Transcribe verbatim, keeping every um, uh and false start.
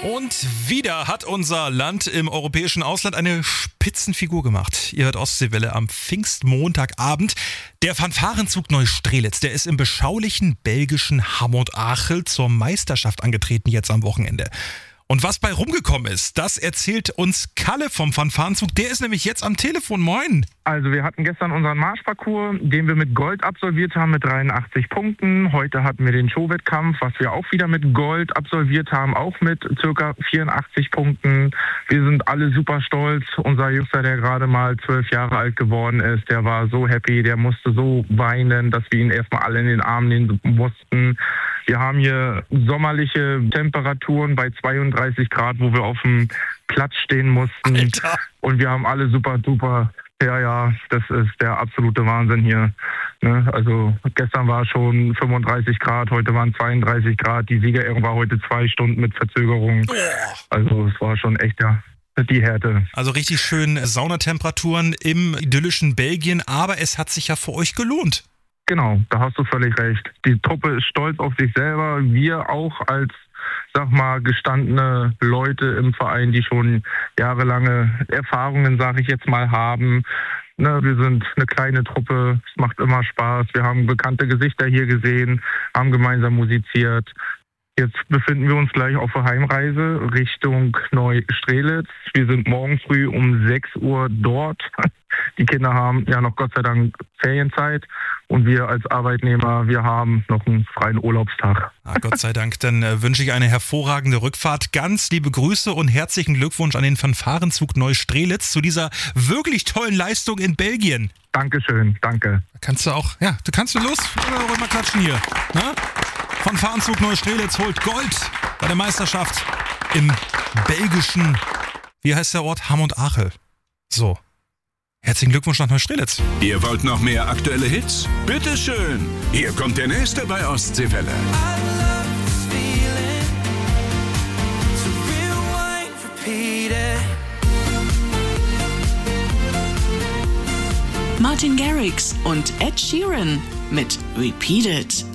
Und wieder hat unser Land im europäischen Ausland eine Spitzenfigur gemacht. Ihr hört Ostseewelle am Pfingstmontagabend. Der Fanfarenzug Neustrelitz, der ist im beschaulichen belgischen Hamont-Achel zur Meisterschaft angetreten jetzt am Wochenende. Und was bei rumgekommen ist, das erzählt uns Kalle vom Fanfarenzug. Der ist nämlich jetzt am Telefon. Moin. Also wir hatten gestern unseren Marschparcours, den wir mit Gold absolviert haben mit dreiundachtzig Punkten. Heute hatten wir den Showwettkampf, was wir auch wieder mit Gold absolviert haben, auch mit circa vierundachtzig Punkten. Wir sind alle super stolz. Unser Jüngster, der gerade mal zwölf Jahre alt geworden ist, der war so happy, der musste so weinen, dass wir ihn erstmal alle in den Arm nehmen mussten. Wir haben hier sommerliche Temperaturen bei zweiunddreißig Grad, wo wir auf dem Platz stehen mussten. Alter. Und wir haben alle super duper. Ja, ja, das ist der absolute Wahnsinn hier. Ne? Also gestern war schon fünfunddreißig Grad, heute waren zweiunddreißig Grad. Die Siegerehrung war heute zwei Stunden mit Verzögerung. Also es war schon echt ja die Härte. Also richtig schön Saunatemperaturen im idyllischen Belgien, aber es hat sich ja für euch gelohnt. Genau, da hast du völlig recht. Die Truppe ist stolz auf sich selber. Wir auch als, sag mal, gestandene Leute im Verein, die schon jahrelange Erfahrungen, sage ich jetzt mal, haben. Ne, wir sind eine kleine Truppe, es macht immer Spaß. Wir haben bekannte Gesichter hier gesehen, haben gemeinsam musiziert. Jetzt befinden wir uns gleich auf der Heimreise Richtung Neustrelitz. Wir sind morgen früh um sechs Uhr dort. Die Kinder haben ja noch Gott sei Dank Ferienzeit und wir als Arbeitnehmer, wir haben noch einen freien Urlaubstag. Ah, Gott sei Dank, dann äh, wünsche ich eine hervorragende Rückfahrt. Ganz liebe Grüße und herzlichen Glückwunsch an den Fanfarenzug Neustrelitz zu dieser wirklich tollen Leistung in Belgien. Dankeschön, danke. Kannst du auch, ja, du kannst du los, oder mal klatschen hier, ne? Fanfarenzug Neustrelitz holt Gold bei der Meisterschaft im belgischen, wie heißt der Ort? Hamont-Achel. So. Herzlichen Glückwunsch nach Neustrelitz. Ihr wollt noch mehr aktuelle Hits? Bitteschön. Hier kommt der nächste bei Ostseewelle. Martin Garrix und Ed Sheeran mit Repeat It.